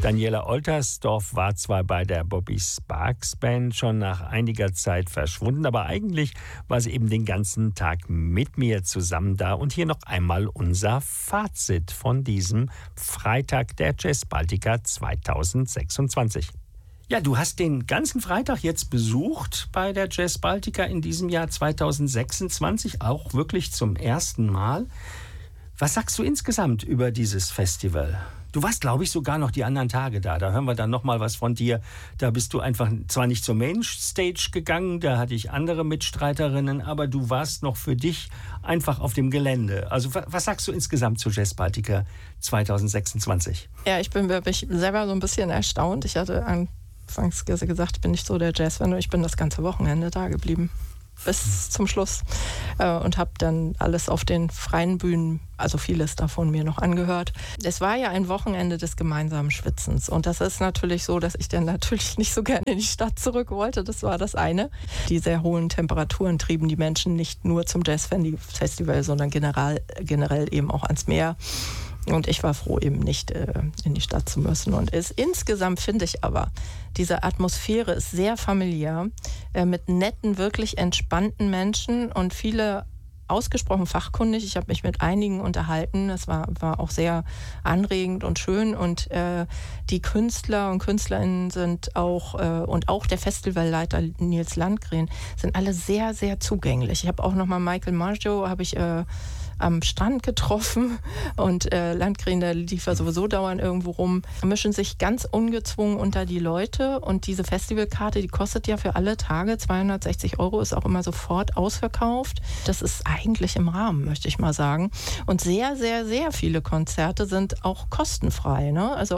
Daniela Oltersdorf war zwar bei der Bobby Sparks Band schon nach einiger Zeit verschwunden, aber eigentlich war sie eben den ganzen Tag mit mir zusammen da. Und hier noch einmal unser Fazit von diesem Freitag der Jazz Baltica 2026. Ja, du hast den ganzen Freitag jetzt besucht bei der Jazz Baltica in diesem Jahr 2026, auch wirklich zum ersten Mal. Was sagst du insgesamt über dieses Festival? Du warst, glaube ich, sogar noch die anderen Tage da. Da hören wir dann noch mal was von dir. Da bist du einfach zwar nicht zur Mainstage gegangen, da hatte ich andere Mitstreiterinnen, aber du warst noch für dich einfach auf dem Gelände. Also was sagst du insgesamt zur Jazz Baltica 2026? Ja, ich bin wirklich selber so ein bisschen erstaunt. Ich hatte anfangs gesagt, ich bin nicht so der Jazz-Fan, und ich bin das ganze Wochenende da geblieben. Bis zum Schluss. Und habe dann alles auf den freien Bühnen, also vieles davon mir noch angehört. Es war ja ein Wochenende des gemeinsamen Schwitzens. Und das ist natürlich so, dass ich dann natürlich nicht so gerne in die Stadt zurück wollte. Das war das eine. Die sehr hohen Temperaturen trieben die Menschen nicht nur zum Jazz-Festival, sondern generell eben auch ans Meer. Und ich war froh, eben nicht in die Stadt zu müssen. Und insgesamt finde ich aber, diese Atmosphäre ist sehr familiär, mit netten, wirklich entspannten Menschen und viele ausgesprochen fachkundig. Ich habe mich mit einigen unterhalten. Das war auch sehr anregend und schön. Und die Künstler und Künstlerinnen sind auch, und auch der Festivalleiter Nils Landgren, sind alle sehr, sehr zugänglich. Ich habe auch nochmal Michael Maggio, am Strand getroffen, und Landgren, der lief ja sowieso dauernd irgendwo rum, mischen sich ganz ungezwungen unter die Leute, und diese Festivalkarte, die kostet ja für alle Tage 260 €, ist auch immer sofort ausverkauft. Das ist eigentlich im Rahmen, möchte ich mal sagen. Und sehr, sehr, sehr viele Konzerte sind auch kostenfrei, ne? Also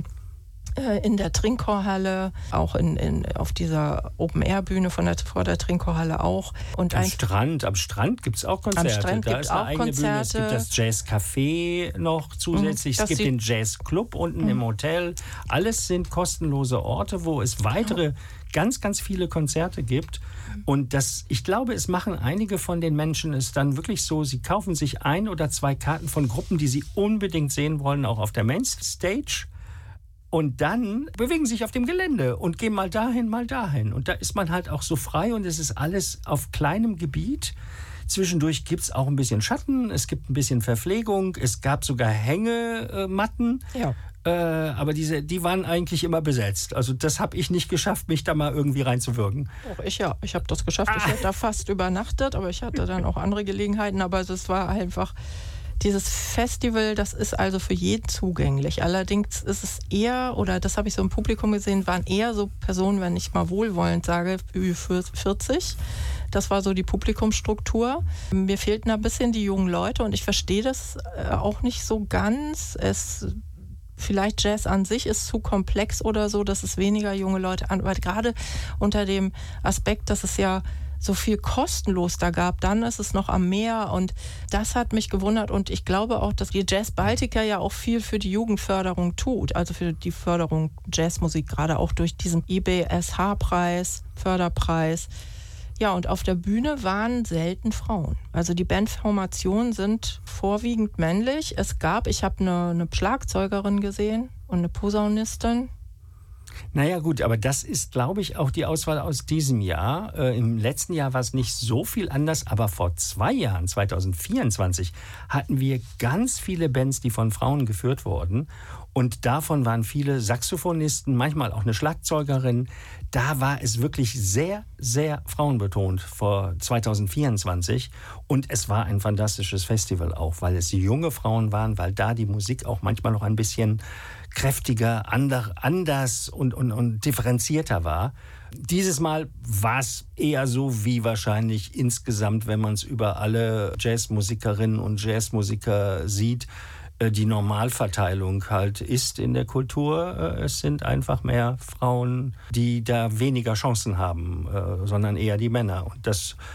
in der Trinkhalle, auch auf dieser Open-Air-Bühne vor der Trinkhalle auch. Und am Strand gibt es auch Konzerte. Am Strand da ist eine eigene Bühne. Es gibt das Jazz-Café noch zusätzlich. Es gibt den Jazz-Club unten im Hotel. Alles sind kostenlose Orte, wo es weitere ganz, ganz viele Konzerte gibt. Und ich glaube, es machen einige von den Menschen es dann wirklich so, sie kaufen sich 1 oder 2 Karten von Gruppen, die sie unbedingt sehen wollen, auch auf der Mainstage. Und dann bewegen sich auf dem Gelände und gehen mal dahin, mal dahin. Und da ist man halt auch so frei, und es ist alles auf kleinem Gebiet. Zwischendurch gibt es auch ein bisschen Schatten, es gibt ein bisschen Verpflegung, es gab sogar Hängematten. Ja. Aber die waren eigentlich immer besetzt. Also das habe ich nicht geschafft, mich da mal irgendwie reinzuwirken. Auch ich habe das geschafft. Ich hätte da fast übernachtet, aber ich hatte dann auch andere Gelegenheiten. Aber es war einfach... Dieses Festival, das ist also für jeden zugänglich. Allerdings ist es eher, oder das habe ich so im Publikum gesehen, waren eher so Personen, wenn ich mal wohlwollend sage, Ü40. Das war so die Publikumsstruktur. Mir fehlten ein bisschen die jungen Leute, und ich verstehe das auch nicht so ganz. Vielleicht Jazz an sich ist zu komplex oder so, dass es weniger junge Leute anbietet. Gerade unter dem Aspekt, dass es ja so viel kostenlos da gab, dann ist es noch am Meer, und das hat mich gewundert, und ich glaube auch, dass die Jazz Baltica ja auch viel für die Jugendförderung tut, also für die Förderung Jazzmusik, gerade auch durch diesen IBSH-Preis, Förderpreis. Ja, und auf der Bühne waren selten Frauen. Also die Bandformationen sind vorwiegend männlich. Ich habe eine Schlagzeugerin gesehen und eine Posaunistin. Naja gut, aber das ist, glaube ich, auch die Auswahl aus diesem Jahr. Im letzten Jahr war es nicht so viel anders, aber vor 2 Jahren, 2024, hatten wir ganz viele Bands, die von Frauen geführt wurden. Und davon waren viele Saxophonisten, manchmal auch eine Schlagzeugerin. Da war es wirklich sehr, sehr frauenbetont vor 2024. Und es war ein fantastisches Festival auch, weil es junge Frauen waren, weil da die Musik auch manchmal noch ein bisschen kräftiger, anders und differenzierter war. Dieses Mal war es eher so wie wahrscheinlich insgesamt, wenn man es über alle Jazzmusikerinnen und Jazzmusiker sieht, die Normalverteilung halt ist in der Kultur. Es sind einfach mehr Frauen, die da weniger Chancen haben, sondern eher die Männer. Und das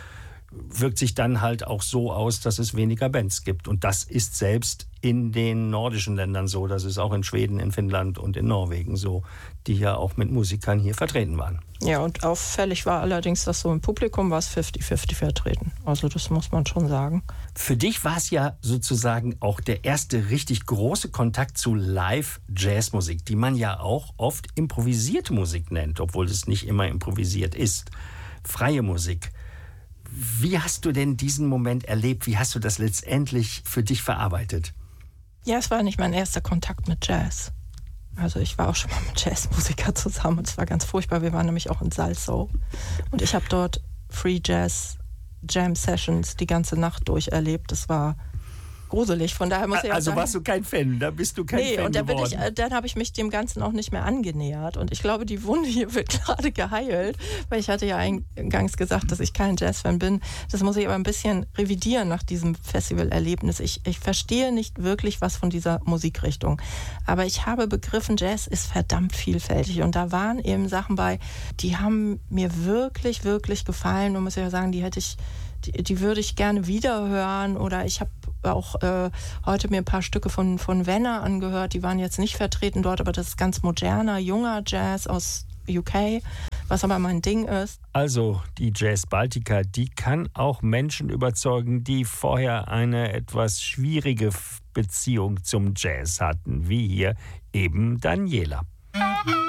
wirkt sich dann halt auch so aus, dass es weniger Bands gibt. Und das ist selbst in den nordischen Ländern so. Das ist auch in Schweden, in Finnland und in Norwegen so, die ja auch mit Musikern hier vertreten waren. Ja, und auffällig war allerdings, dass so im Publikum war es 50-50 vertreten. Also das muss man schon sagen. Für dich war es ja sozusagen auch der erste richtig große Kontakt zu Live-Jazzmusik, die man ja auch oft improvisierte Musik nennt, obwohl es nicht immer improvisiert ist. Freie Musik. Wie hast du denn diesen Moment erlebt? Wie hast du das letztendlich für dich verarbeitet? Ja, es war nicht mein erster Kontakt mit Jazz. Also ich war auch schon mal mit Jazzmusikern zusammen und es war ganz furchtbar. Wir waren nämlich auch in Salzau und ich habe dort Free Jazz Jam Sessions die ganze Nacht durch erlebt. Das war gruselig, von daher muss ich auch also sagen, warst du kein Fan, da bist du kein Fan und geworden. dann habe ich mich dem Ganzen auch nicht mehr angenähert und ich glaube, die Wunde hier wird gerade geheilt, weil ich hatte ja eingangs gesagt, dass ich kein Jazz-Fan bin. Das muss ich aber ein bisschen revidieren nach diesem Festivalerlebnis. Ich verstehe nicht wirklich was von dieser Musikrichtung, aber ich habe begriffen, Jazz ist verdammt vielfältig und da waren eben Sachen bei, die haben mir wirklich, wirklich gefallen und muss ich ja sagen, die würde ich gerne wiederhören oder ich habe auch heute mir ein paar Stücke von Venner angehört, die waren jetzt nicht vertreten dort, aber das ist ganz moderner, junger Jazz aus UK, was aber mein Ding ist. Also die Jazz Baltica, die kann auch Menschen überzeugen, die vorher eine etwas schwierige Beziehung zum Jazz hatten, wie hier eben Daniela.